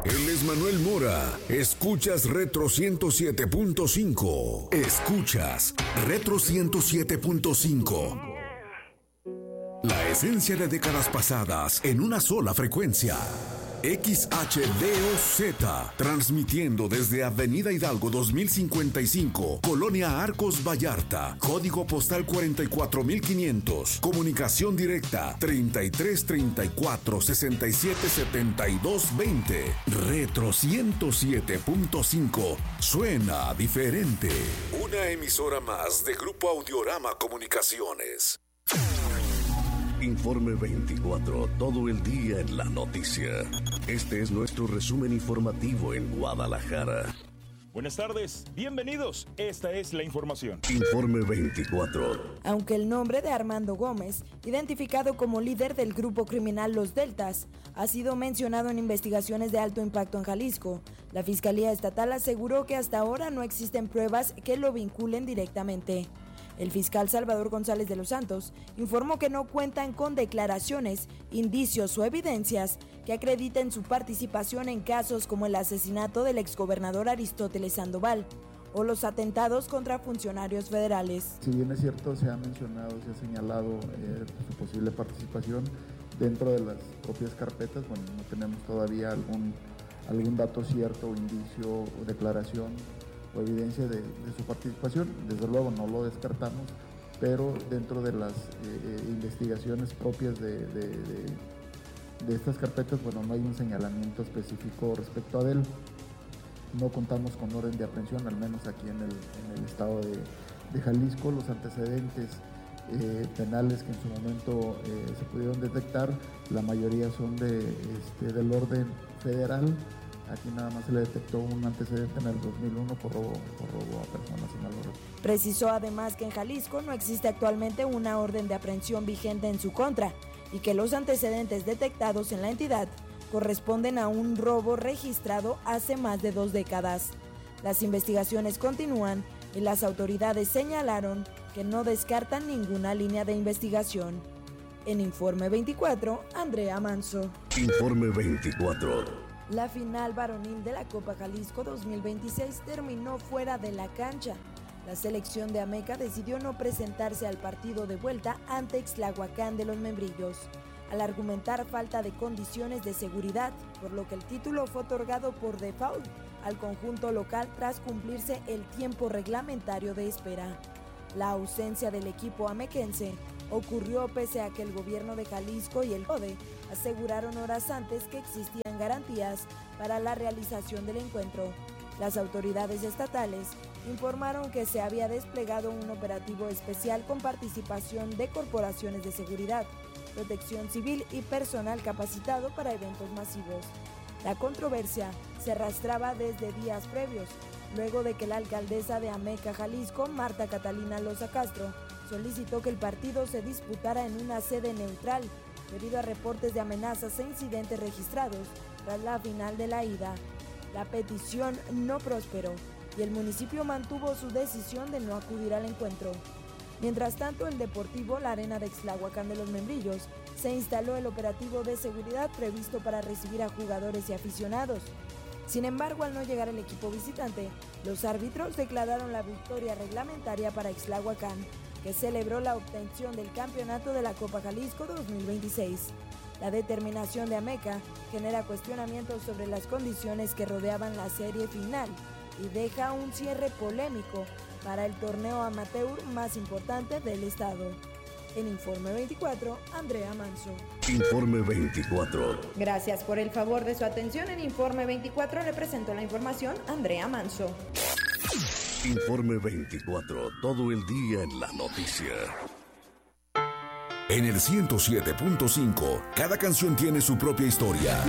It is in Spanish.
Él es Manuel Mora. Escuchas Retro 107.5. Escuchas Retro 107.5. La esencia de décadas pasadas en una sola frecuencia. XHDOZ, transmitiendo desde Avenida Hidalgo 2055, Colonia Arcos Vallarta, código postal 44500, comunicación directa 3334 67 72 20. Retro 107.5, suena diferente. Una emisora más de Grupo Audiorama Comunicaciones. Informe 24, todo el día en la noticia. Este es nuestro resumen informativo en Guadalajara. Buenas tardes, bienvenidos. Esta es la información. Informe 24. Aunque el nombre de Armando Gómez, identificado como líder del grupo criminal Los Deltas, ha sido mencionado en investigaciones de alto impacto en Jalisco, la Fiscalía Estatal aseguró que hasta ahora no existen pruebas que lo vinculen directamente. El fiscal Salvador González de los Santos informó que no cuentan con declaraciones, indicios o evidencias que acrediten su participación en casos como el asesinato del exgobernador Aristóteles Sandoval o los atentados contra funcionarios federales. Si bien es cierto, se ha mencionado, se ha señalado su posible participación dentro de las propias carpetas, bueno, no tenemos todavía algún dato cierto o indicio o declaración o evidencia de su participación. Desde luego no lo descartamos, pero dentro de las investigaciones propias de estas carpetas, bueno, no hay un señalamiento específico respecto a él. No contamos con orden de aprehensión, al menos aquí en el estado de Jalisco. Los antecedentes penales que en su momento se pudieron detectar, la mayoría son del orden federal. Aquí nada más se le detectó un antecedente en el 2001 por robo a personas en valor. Precisó además que en Jalisco no existe actualmente una orden de aprehensión vigente en su contra y que los antecedentes detectados en la entidad corresponden a un robo registrado hace más de 2 décadas. Las investigaciones continúan y las autoridades señalaron que no descartan ninguna línea de investigación. En Informe 24, Andrea Manso. Informe 24. La final varonil de la Copa Jalisco 2026 terminó fuera de la cancha. La selección de Ameca decidió no presentarse al partido de vuelta ante Ixtlahuacán de los Membrillos, al argumentar falta de condiciones de seguridad, por lo que el título fue otorgado por default al conjunto local tras cumplirse el tiempo reglamentario de espera. La ausencia del equipo amequense ocurrió pese a que el gobierno de Jalisco y el CODE aseguraron horas antes que existían garantías para la realización del encuentro. Las autoridades estatales informaron que se había desplegado un operativo especial con participación de corporaciones de seguridad, protección civil y personal capacitado para eventos masivos. La controversia se arrastraba desde días previos, luego de que la alcaldesa de Ameca, Jalisco, Marta Catalina Loza Castro, solicitó que el partido se disputara en una sede neutral, debido a reportes de amenazas e incidentes registrados tras la final de la ida. La petición no prosperó y el municipio mantuvo su decisión de no acudir al encuentro. Mientras tanto, en Deportivo La Arena de Ixtlahuacán de los Membrillos se instaló el operativo de seguridad previsto para recibir a jugadores y aficionados. Sin embargo, al no llegar el equipo visitante, los árbitros declararon la victoria reglamentaria para Ixtlahuacán, que celebró la obtención del campeonato de la Copa Jalisco 2026. La determinación de Ameca genera cuestionamientos sobre las condiciones que rodeaban la serie final y deja un cierre polémico para el torneo amateur más importante del estado. En Informe 24, Andrea Manso. Informe 24. Gracias por el favor de su atención. En Informe 24 le presento la información Andrea Manso. Informe 24, todo el día en la noticia. En el 107.5, cada canción tiene su propia historia.